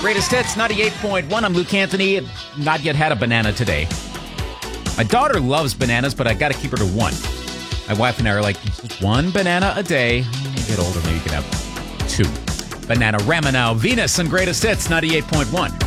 Greatest Hits, 98.1. I'm Luke Anthony. Not yet had a banana today. My daughter loves bananas, but I got to keep her to one. My wife and I are like, just one banana a day. When you get older, maybe you can have two. Banana Rama now. Venus and Greatest Hits, 98.1.